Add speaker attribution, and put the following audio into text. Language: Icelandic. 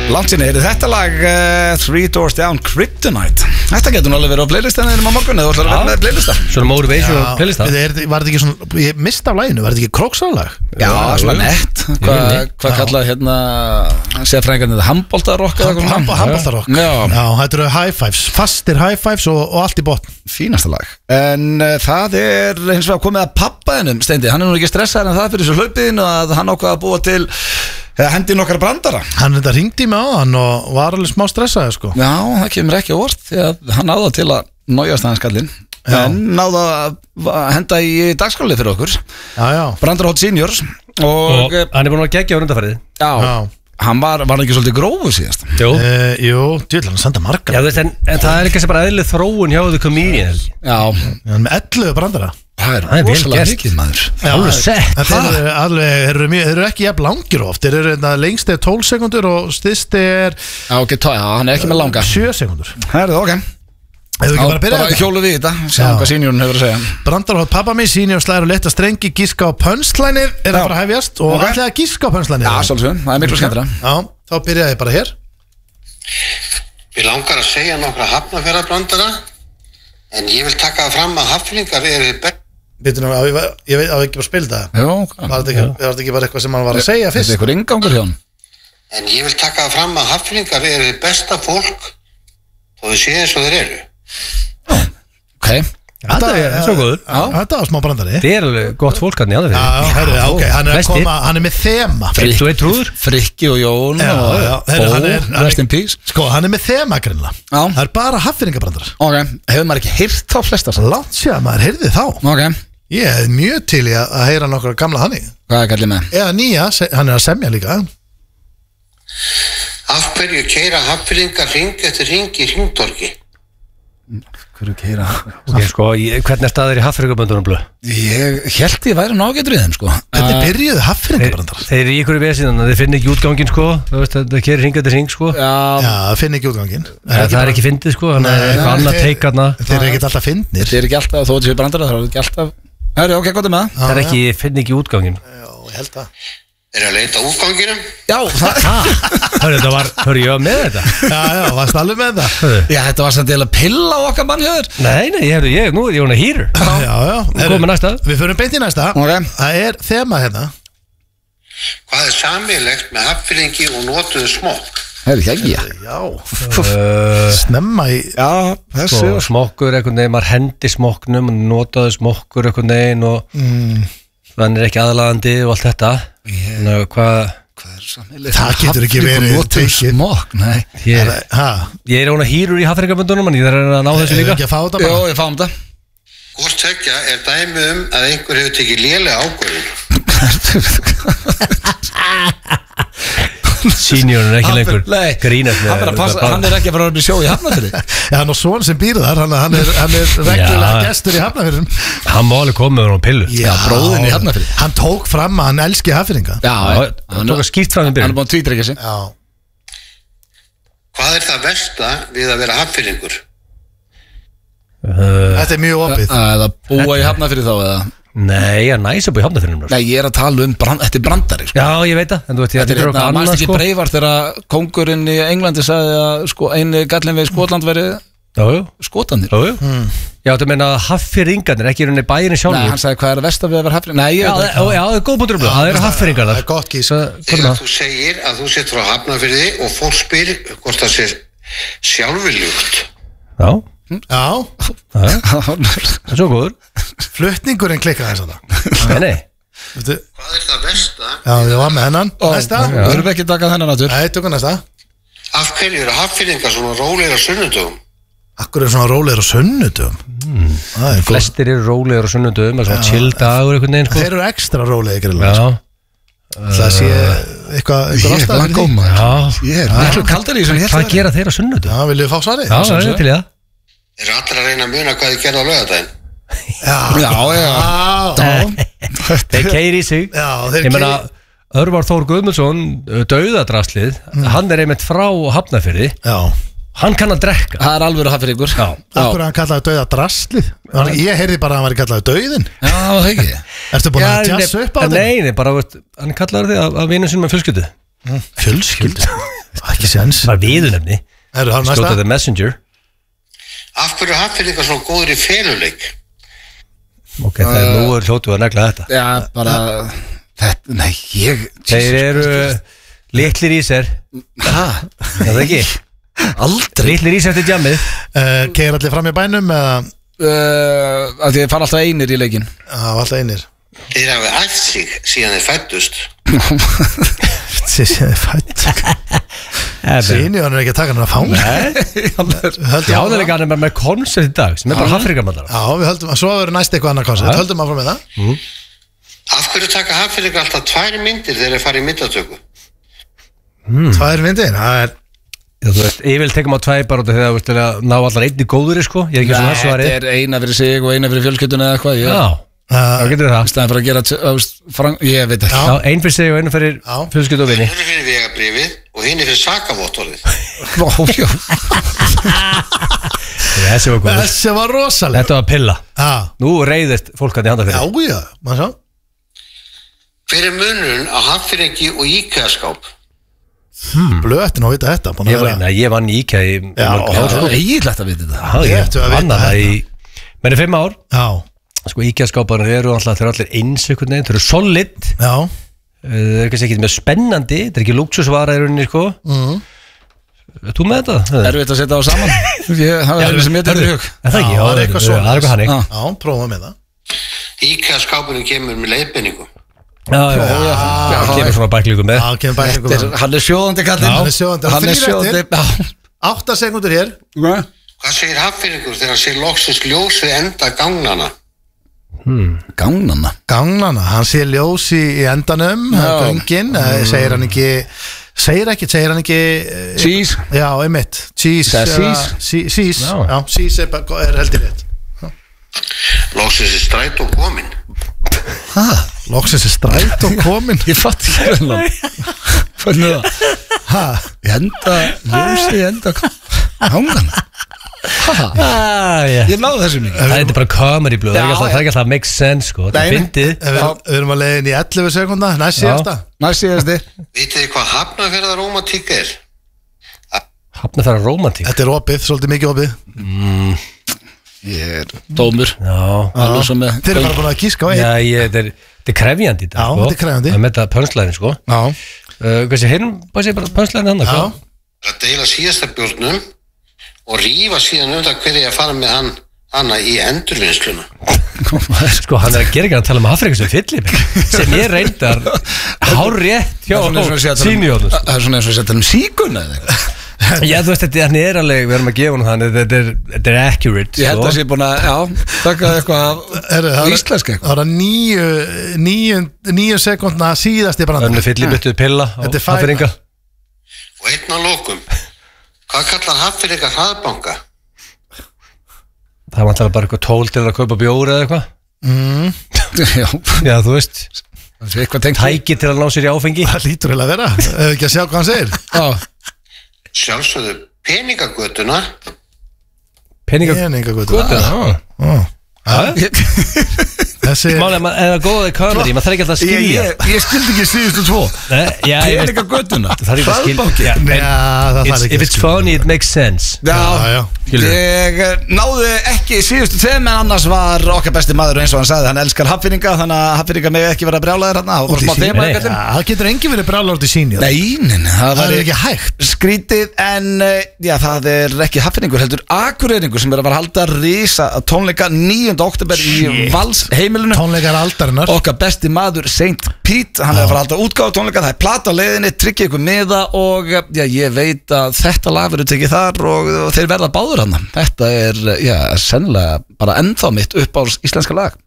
Speaker 1: Langt sinni, þetta lag Three Doors Down, Kryptonite. Þetta getur nú alveg verið á playlistinu á morgun eða þú ætlar að vera með playlista.
Speaker 2: Svona motivation playlista.
Speaker 3: Var þetta ekki svona, ég mista af laginu, var þetta ekki króksalag?
Speaker 1: Já, svona nett. Hvað kallaði hérna sérfræðingarnir það, handboltarokk eða eitthvað?
Speaker 3: Handboltarokk. Já, þetta eru high fives, fastir high fives og allt í botn.
Speaker 1: Fínasta lag. En það hins vegar komið að pappaðinum, Steindi. Hann nú ekki stressaður en það fyrir svo hlaupiðinu að hann ákvað að búa til hendi nokkar brandara. Hann
Speaker 3: þetta ringdi mig á hann og var alveg smá stressaður sko.
Speaker 1: Já, það kemur ekki á orð því að hann náða til að nájast aðeins kallinn. En náða að henda í dagskrálið fyrir okkur.
Speaker 3: Já.
Speaker 1: Brandarhótt seniors
Speaker 2: og hann búin að gegja á undanfærið.
Speaker 1: Já. Hann var ekki svolítið grófu síðast.
Speaker 2: Jú,
Speaker 3: djúðlega hann senda margar.
Speaker 2: Já, en það ekki sem bara eðlið þróun hjá The Comedian.
Speaker 1: Já.
Speaker 3: Með 11 brandara.
Speaker 1: Það rosalega mikið maður.
Speaker 2: Alveg sett.
Speaker 3: Þeir eru ekki jafn langir oft. Þeir eru lengst 12 sekundur og styrst
Speaker 1: ok, hann ekki með langa
Speaker 3: 7 sekundur.
Speaker 1: Það ok. Bara hjólu við þetta. Sjáum hvað seniorinn hefur að segja.
Speaker 3: Brandarhótt pappa mig, senior slæður og letta strengi. Gíska á pönslænir að fara að hefjast. Og ætlaði að gíska á pönslænir.
Speaker 1: Já, svolítið, það miklu skemmtilega.
Speaker 3: Já, þá byrjaði ég bara hér.
Speaker 4: Við langar að segja nokkra Hafnarfjarðarbrandara. En ég vil taka það fram að Hafnfirðingar eru
Speaker 3: Býtum ég veit að ekki bara spila það. Var þetta ekki bara eitthvað sem hann var að segja fyrst?
Speaker 1: Þetta eitthvað ingangur hjá hann.
Speaker 4: En ég vil taka það fram að Hafnfirðingar eru besta fólk og þau séu eins og þeir eru.
Speaker 1: Ok.
Speaker 2: Þetta svo góður.
Speaker 3: Þetta var smá brandari.
Speaker 2: Þetta alveg gott fólk hann í aðeins.
Speaker 3: Ok, hann með þema.
Speaker 1: Frikki og Jón og Rest in Peace.
Speaker 3: Sko, hann með þema greinlega. Það bara Hafnfirðingabrandar.
Speaker 1: Ok, hefur maður ekki heyrt þá flesta?
Speaker 3: Langt sér að maður heyrði þá.
Speaker 1: Ok.
Speaker 3: Ég hef mjög til í að heyra nokkra gamla hanni.
Speaker 1: Hvað kallið með?
Speaker 3: Eða nýja, hann að semja líka.
Speaker 4: Af hverju keyra Hafnfirðingar hring eftir hring í hringtorgi?
Speaker 1: Hverju keyra?
Speaker 2: Hvernig staðir í Hafnfirðingaböndunum blöð?
Speaker 1: Ég held ég væri nágætur í þeim sko.
Speaker 3: Hvernig byrjuðu Hafnfirðingabrandar?
Speaker 2: Þeir eru í ykkur vesinn, þeir finna ekki útgangin sko. Það keyrir hring eftir hring sko.
Speaker 3: Já, það finna ekki útgangin.
Speaker 2: Það er ekki fyndið sko. Þannig að eitthvað annað teika.
Speaker 3: Þeir eru ekki alltaf fyndnir.
Speaker 1: Þeir eru ekki alltaf, þó þessi brandara, það eru ekki alltaf. Ok, gott með það.
Speaker 2: Það er ekki, finna ekki útgangin.
Speaker 3: Já, ég held það.
Speaker 4: Þeir eru að leita útganginum?
Speaker 1: Já,
Speaker 2: þetta var, hörru ég með þetta?
Speaker 3: Já, varst alveg með þetta?
Speaker 1: Já, þetta var samt eða pilla á okkar mann hjá þér.
Speaker 2: Nei, nú er ég hún að hýru.
Speaker 3: Já.
Speaker 2: Komum næsta.
Speaker 3: Við förum beint í næsta. Það er þema hérna.
Speaker 4: Hvað er sameiginlegt með Hafnfirðingi og notuðu smokk?
Speaker 1: Það er ekki
Speaker 3: Já. Snemma í.
Speaker 1: Já, þessu.
Speaker 2: Smokkur einhvern veginn, maður hendi smokknum og notaðu smokkur einhvern veginn og þannig er ekki aðlaðandi og allt þetta. Hvað
Speaker 1: er sameiginlegt?
Speaker 3: Það getur ekki verið
Speaker 1: smokk, nei.
Speaker 2: Ég er hún að hýrur í Hafnfirðingaböndunum en ég þarf að ná þessu líka.
Speaker 3: Ekki að fá þetta
Speaker 1: bara? Jó, ég fáum þetta.
Speaker 4: Hvort tveggja er dæmi að einhver hefur tekið lélega ákvörðun.
Speaker 2: Seniorinn er ekki lengur grínast með
Speaker 1: hann er ekki að fara að sjó í Hafnarfirði.
Speaker 3: Já, hann og son sem býr þar, hann er reglulega gestur í Hafnarfirðum.
Speaker 2: Hann má alveg koma með hann á pillu.
Speaker 1: Já, bróðin í Hafnarfirði.
Speaker 3: Hann tók fram að hann elski Hafnirðinga.
Speaker 1: Já,
Speaker 2: hann tók að skýrt fram í byrjun.
Speaker 1: Hann er búin að tvítrekkja sig.
Speaker 4: Já. Hvað er það versta við að vera Hafnfirðingur?
Speaker 3: Þetta er mjög opið.
Speaker 1: Eða búa í Hafnarfirði þá eða?
Speaker 2: Nei, ég er næs að búi í Hafnarfirðinum.
Speaker 1: Nei, ég er að tala þetta er brandari sko.
Speaker 2: Já, ég veit það.
Speaker 1: Þetta er mannst ekki Breivart þegar kóngurinn í Englandi sagði að eini gallin við Skotland verið Skotanir.
Speaker 2: Já, þú meina að Hafnfirðingarnir, ekki í rauninni bæirinn sjálfur.
Speaker 1: Nei, hann sagði hvað er að versta við að vera Hafnfirðingar. Nei, ég veit
Speaker 2: ekki. Já, það er góð búndur blöð. Það eru Hafnfirðingar.
Speaker 3: Það er gott kís.
Speaker 4: Þegar þú segir að þú sitt frá Hafnarfirði og fólk spyr hvort það sé sjálfviljugt.
Speaker 2: Já.
Speaker 3: Það
Speaker 2: er svo góður.
Speaker 3: Flutningurinn klikkaði þess að það.
Speaker 2: Nei.
Speaker 4: Hvað er það versta?
Speaker 3: Já, ég var með hennan. Næsta.
Speaker 1: Við höfum ekki takað hennan aftur.
Speaker 3: Nei, tökum næsta.
Speaker 4: Af hverju eru Hafnfirðingar svona rólegir á sunnudögum?
Speaker 3: Akkur eru svona rólegir á sunnudögum?
Speaker 2: Flestir eru rólegir á sunnudögum, svona chill dagur einhvern veginn.
Speaker 3: Þeir eru ekstra rólegir grillega. Það sé eitthvað ástæða fyrir því.
Speaker 1: Ég er miklu kaldari í þessu.
Speaker 2: Hvað gera þeir á sunnudögum?
Speaker 3: Já, viljum við fá svarið?
Speaker 2: Já, það er til í það.
Speaker 4: Þeir eru allir að reyna að muna hvað þið gerðu á laugardaginn.
Speaker 1: Já.
Speaker 2: Þeir keyri í sig. Ég meina, Örvar Þór Guðmundsson, dauðadraslið, hann er einmitt frá Hafnarfirði.
Speaker 3: Já.
Speaker 2: Hann kann að drekka.
Speaker 1: Það er alveg Hafnfirðingur.
Speaker 3: Akkur hann kallaði dauðadraslið? Ég heyrði bara að hann var kallaði dauðin.
Speaker 1: Já, það ekki.
Speaker 3: Ertu búin að tjassa upp á þetta?
Speaker 2: Nei, bara hann kallaði því að vinum sinum með fjölskyldu.
Speaker 3: Fjölskyldu? Ekki séns.
Speaker 2: Það var viðunefni. Skjóta The Messenger.
Speaker 4: Af hverju Hafnfirðingar svona góður í feluleik?
Speaker 2: Ok, það er nú hljótu að negla þetta.
Speaker 1: Já, bara þetta, nei,
Speaker 2: Þeir eru litlir í sér. Það ekki?
Speaker 1: Aldrei.
Speaker 2: Litlir í sér til jammið.
Speaker 3: Keir allir fram í bænum eða?
Speaker 1: Þið fara alltaf einir í leikin.
Speaker 3: Já, alltaf einir.
Speaker 4: Þeir hafi æft sig síðan þeir fættust.
Speaker 3: Síðan þeir fættust. Síni, hann ekki að taka hann að fána.
Speaker 2: Já, það er ekki hann með koncept í dag sem bara Hafnfirðingar.
Speaker 3: Já, við höldum að svo verður næst eitthvað annar koncept. Höldum að fara með það.
Speaker 4: Af hverju taka Hafnfirðingar alltaf 2 myndir þegar þeir fara í myndatöku?
Speaker 3: 2 myndir, það er
Speaker 2: Já, þú veist, ég vil teka á 2 bara þegar þú veist að ná allar einni góður sko. Ég er ekki svona svarið.
Speaker 1: Þetta er eina fyrir sig og eina fyrir fjölskylduna eða eitthvað.
Speaker 2: Já, það getur það.
Speaker 1: Stæðan fyrir að gera, ég veit ekki.
Speaker 2: Já, ein fyrir sig og einu fyrir fjölskyldu og vini.
Speaker 4: Hinn fyrir vegabrifið og hinn fyrir sakavottorðið.
Speaker 3: Þessi var rosalega.
Speaker 2: Þetta var pilla. Nú reyðist fólk að þið handa fyrir.
Speaker 3: Já, maður sá.
Speaker 4: Hver er munurinn á Hafnfirðingi og IKEA-skáp?
Speaker 3: Blöðin að vita þetta.
Speaker 2: Ég vann í IKEA í
Speaker 1: eiginlegt að vita þetta.
Speaker 2: Ég vann það í meira 5 ár.
Speaker 3: Já.
Speaker 2: Sko IKEA-skáparnir eru alltaf, þeir eru allir eins einhvern veginn, þeir eru solid.
Speaker 3: Já.
Speaker 2: Það er kannski ekki mjög spennandi, þetta er ekki luxusvara í rauninni sko. Þú með þetta?
Speaker 1: Erfitt að setja á saman. Það er sem ég þetta í hug.
Speaker 2: Það er ekki, það er eitthvað hannig.
Speaker 3: Já, prófa með það.
Speaker 4: IKEA-skápunum kemur með leiðbeiningu.
Speaker 2: Já, kemur svona bæklíku með.
Speaker 3: Já, kemur bæklíku með.
Speaker 1: Hann er sjóðandi kallinn.
Speaker 3: Hann er sjóðandi. 8 sekúndur hér.
Speaker 4: Hvað segir Hafnfirðingur þegar hann sér loksins ljós við enda gangnana?
Speaker 1: Gangnana?
Speaker 3: Gangnana, hann sér ljós í endanum, göngin, segir hann ekki
Speaker 1: Cheese?
Speaker 3: Já, einmitt. Cheese. Cheese. Já, cheese er heldur rétt.
Speaker 4: Loksins er strætó komin.
Speaker 3: Loksins er strætó komin.
Speaker 1: Ég fatt ekki hvernig það. Ljósi enda gangnana. Ég náðu þessu mikið.
Speaker 2: Það er bara comedy blöð. Það er ekki alltaf að make sense sko. Það er fyndið.
Speaker 3: Við erum að leiðin í 11 sekúnda. Næst síðasti.
Speaker 4: Vitið þið hvað Hafnarfjarðarrómantík er?
Speaker 2: Hafnarfjarðarrómantík?
Speaker 3: Þetta er opið, svolítið mikið opið.
Speaker 1: Ég er dómur.
Speaker 3: Þeir eru bara búin að gíska á einn.
Speaker 2: Já, þetta er krefjandi.
Speaker 3: Já, þetta er krefjandi.
Speaker 2: Það er með þetta pönslæðin sko. Hvað heyrum bara pönslæðin hann?
Speaker 4: Að deila síðasta bjórnum og rífa síðan það hverja að fara með hana í endurvinnsluna.
Speaker 2: Sko, hann er að gera ekki að tala um Hafnfirðingar sem fyllibit sem ég reyndar hárrétt hjá sínjóðum.
Speaker 1: Það er svona eins og að setja um síkuna eða eitthvað.
Speaker 2: Já, þú veist, þetta er alveg, við erum að gefa hann þannig, þetta er accurate.
Speaker 1: Ég held að það sé búin að, taka eitthvað íslensk eitthvað.
Speaker 3: Það er 9 sekúndna síðasti brandar.
Speaker 2: Önnu fyllibittuð pilla á Hafnfirðinga.
Speaker 4: Og einn á lokum, hvað kallar Hafnfirðingar hraðbanka?
Speaker 2: Það var bara eitthvað tól til að kaupa bjóri eða eitthvað. Já, þú veist, tæki til að ná sér í áfengi.
Speaker 3: Það lítur heila að vera, ef ekki að sjá hvað hann segir.
Speaker 4: Sjálfsögðu peningagötuna.
Speaker 2: Peningagötuna? Málega, eða góðið comedy, maður þarf ekki alltaf að skilja.
Speaker 1: Ég skildi ekki síðustu 2. Peningagötuna.
Speaker 3: Hraðbanki.
Speaker 2: If it's funny, it makes sense.
Speaker 1: Já. Ég náðu ekki síðustu 2, en annars var okkar besti maður eins og hann sagði, hann elskar Hafnfirðinga, þannig að Hafnfirðinga með ekki vera brjálæðir hann.
Speaker 3: Það getur engin verið brjálæður til síni.
Speaker 1: Nei, það
Speaker 3: er ekki hægt.
Speaker 1: Skrítið, en já, það er ekki Hafnfirðingur, heldur Akureyringur sem er að fara að halda risa tónleika 9. október í Vals heimilinu.
Speaker 3: Tónleikar aldarinnar.
Speaker 1: Okkar besti maður Saint Pete, hann er að fara að halda útgáfu tónleika, það er plata á leiðinni, tryggja ykkur miða og já, ég veit að þetta lag verður tekið þar og þeir verða báður hann. Þetta er, já, sennilega bara ennþá mitt uppáhalds íslenska lag.